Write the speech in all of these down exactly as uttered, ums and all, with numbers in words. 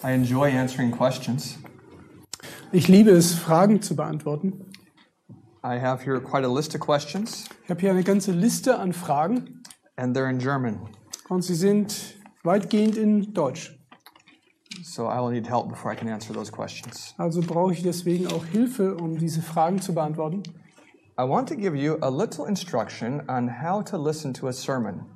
I enjoy answering questions. Ich liebe es, Fragen zu beantworten. I have here quite a list of questions, Ich habe hier eine ganze Liste an Fragen and they're in German. und sie sind weitgehend in Deutsch. So I will need help before I can answer those questions. Also brauche ich deswegen auch Hilfe, um diese Fragen zu beantworten. I want to give you a little instruction on how to listen to a sermon.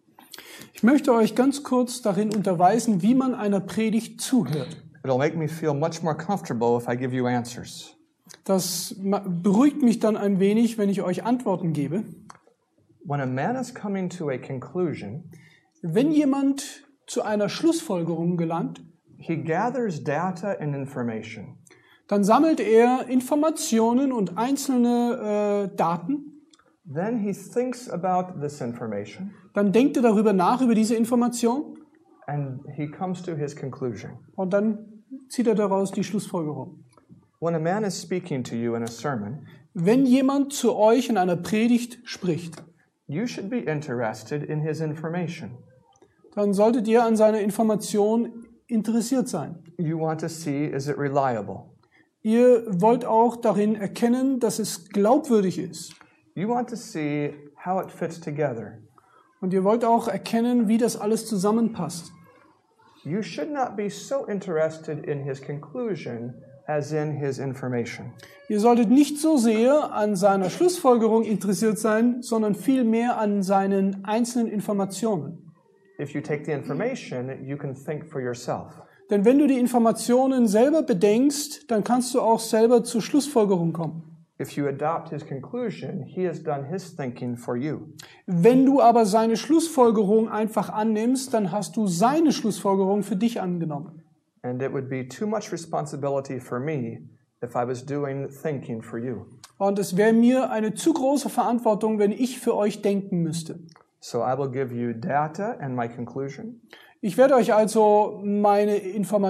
Ich möchte euch ganz kurz darin unterweisen, wie man einer Predigt zuhört. It'll make me feel much more comfortable if I give you answers. Das ma- beruhigt mich dann ein wenig, wenn ich euch Antworten gebe. When a man is coming to a conclusion, Wenn jemand zu einer Schlussfolgerung gelangt, he gathers data and information. dann sammelt er Informationen und einzelne äh, Daten. Then he thinks about this information Dann denkt er darüber nach, über diese Information. and he comes to his conclusion. Und dann zieht er daraus die Schlussfolgerung. When a man is speaking to you in a sermon, Wenn jemand zu euch in einer Predigt spricht, you should be interested in his information. dann solltet ihr an seiner Information interessiert sein. You want to see, is it reliable? Ihr wollt auch darin erkennen, dass es glaubwürdig ist. You want to see how it fits together. Und ihr wollt auch erkennen, wie das alles zusammenpasst. You should not be so interested in his conclusion as in his information. Ihr solltet nicht so sehr an seiner Schlussfolgerung interessiert sein, sondern vielmehr an seinen einzelnen Informationen. If you take the information, you can think for yourself. Denn wenn du die Informationen selber bedenkst, dann kannst du auch selber zur Schlussfolgerung kommen. If you adopt his conclusion, he has done his thinking for you. Wenn du aber seine Schlussfolgerung einfach annimmst, dann hast du seine Schlussfolgerung für dich angenommen. And it would be too much responsibility for me if I was doing thinking for you. Und es wäre mir eine zu große Verantwortung, wenn ich für euch denken müsste. So I will give you data and my conclusion. Ich werde euch also meine Informationen